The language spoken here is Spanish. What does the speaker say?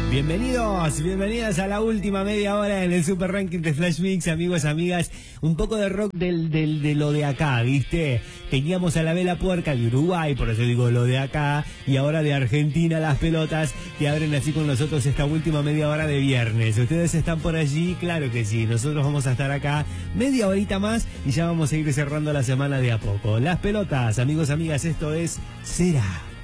Bienvenidos, bienvenidas a la última media hora en el Super Ranking de Flash Mix, amigos, amigas. Un poco de rock de lo de acá, ¿viste? Teníamos a la Vela Puerca de Uruguay, por eso digo lo de acá, y ahora de Argentina las pelotas que abren así con nosotros esta última media hora de viernes. ¿Ustedes están por allí? Claro que sí, nosotros vamos a estar acá media horita más y ya vamos a ir cerrando la semana de a poco. Las pelotas, amigos, amigas, esto es Será.